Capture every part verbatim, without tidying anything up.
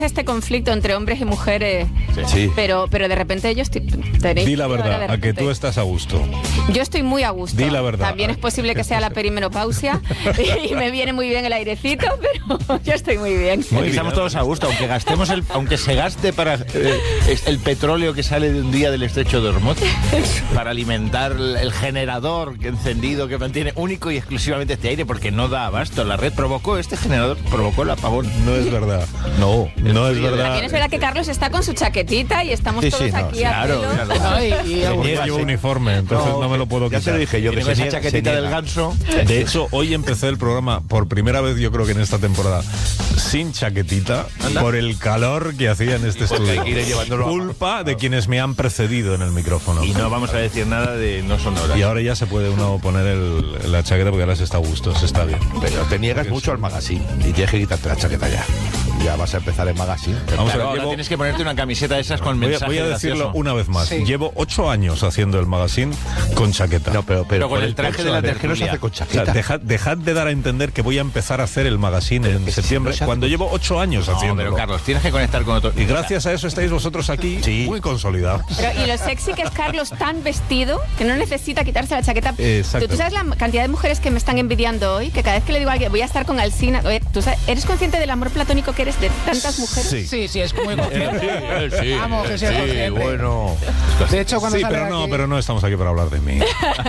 este conflicto entre hombres y mujeres, sí. pero pero de repente ellos t- tenéis... Di la verdad, a que tú estás a gusto. Yo estoy muy a gusto. Di la verdad. También es posible que sea la perimenopausia y me viene muy bien el airecito, pero yo estoy muy bien. Muy bien. Estamos todos a gusto, aunque gastemos el, aunque se gaste para eh, el petróleo que sale de un día del estrecho de Hormuz para alimentar el generador encendido que mantiene único y exclusivamente este aire, porque no da abasto. La red provocó, este generador provocó el apagón. No es verdad. No, no es verdad. También es verdad que Carlos está con su chaquetita y estamos Sí, todos sí, no, aquí claro, a pelo. claro. Ay, y Yo aburridas, llevo ¿eh? uniforme, entonces no, No, me lo puedo ya quitar. te lo dije yo, que Tiene esa niega- chaquetita se del niega. ganso. De hecho, hoy empecé el programa por primera vez, yo creo que en esta temporada, sin chaquetita, Anda. por el calor que hacía en este porque hay estudio. que ir llevándolo a- Culpa de quienes me han precedido en el micrófono. Y no vamos a decir nada de no sonoras. Y ahora ya se puede uno poner el- la chaqueta porque ahora se está a gusto, se está bien. Pero te niegas Porque mucho sí. al magazine y tienes que quitarte la chaqueta ya. Ya vas a empezar el magazine. Vamos a Claro, ver, ahora llevo- tienes que ponerte una camiseta de esas con Voy a, mensaje voy a decirlo gracioso. una vez más. Sí. Llevo ocho años haciendo el magazine con chaqueta. No, pero, pero, Pero con por el traje pecho, de la a ver, que no se tertulia. hace con O sea, chaqueta. dejad, dejad de dar a entender que voy a empezar a hacer el magazine en que si septiembre, no se hace cuando con- llevo ocho años No, haciéndolo. pero Carlos, tienes que conectar con otro. Y gracias a eso estáis vosotros aquí Sí. muy consolidados. Pero, y lo sexy que es Carlos tan vestido que no necesita quitarse la chaqueta. Exacto. ¿Tú, tú sabes la cantidad de mujeres que me están envidiando hoy? Que cada vez que le digo a alguien, voy a estar con Alsina. Oye, ¿tú sabes, ¿eres consciente del amor platónico que eres de tantas mujeres? Sí. Sí, sí, es muy consciente. Sí, Vamos, que sea sí, consciente. bueno. De hecho, cuando Sí, sale pero no, aquí- pero no estamos aquí para hablar de mí.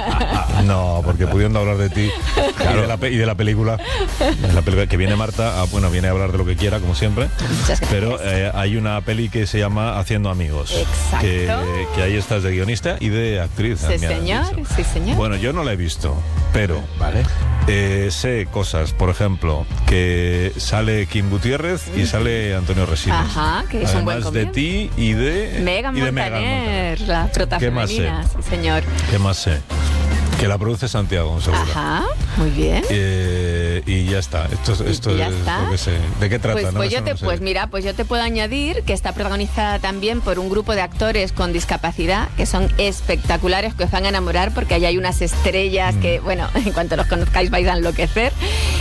No, porque pudiendo hablar de ti y, de la, pe- y de la película, de la película que viene Marta, ah, bueno, viene a hablar de lo que quiera, como siempre. Muchas gracias. Pero eh, hay una peli que se llama Haciendo Amigos. Exacto. Que, que ahí estás de guionista y de actriz. Sí, me has señor, dicho. sí, señor. Bueno, yo no la he visto, pero Vale. eh, sé cosas, por ejemplo, que sale Kim Gutiérrez y sale Antonio Resines. Ajá, que es un buen Además de comienzo. ti y de Megan y de Montaner, la prota ¿Qué más femenina, sé? sí, señor. ¿Qué más sé? Que la produce Santiago, seguro. Ajá, muy bien. Eh, y ya está. Esto, esto Y ya es está. lo que sé. ¿De qué trata? Pues, No, pues eso yo no te, lo sé. pues mira, pues yo te puedo añadir que está protagonizada también por un grupo de actores con discapacidad que son espectaculares, que os van a enamorar porque ahí hay unas estrellas Mm. que, bueno, en cuanto los conozcáis vais a enloquecer.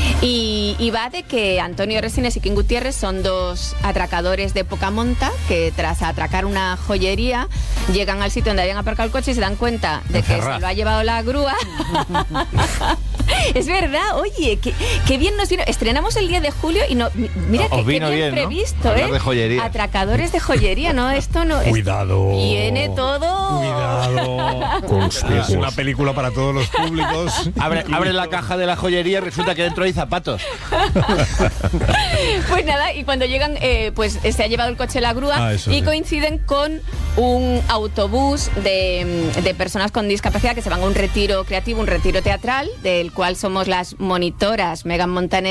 Y, y va de que Antonio Resines y Kim Gutiérrez son dos atracadores de poca monta que tras atracar una joyería llegan al sitio donde habían aparcado el coche y se dan cuenta de que Encerrad. se lo ha llevado la grúa. Es verdad, oye, qué, qué bien nos vino. Estrenamos el diez de julio y no, mi- mira Os que qué vino bien, bien, ¿no? previsto, Hablar ¿eh? de joyería. Atracadores de joyería, ¿no? Esto no es. Cuidado. Viene todo. Cuidado. Es una película para todos los públicos. Abre, abre la caja de la joyería y resulta que dentro hay zapatos. Pues nada, y cuando llegan, eh, pues eh, se ha llevado el coche la grúa Ah, eso y sí. coinciden con un autobús de, de personas con discapacidad que se van a un retiro creativo, un retiro teatral, del cual somos las monitoras Megan Montaner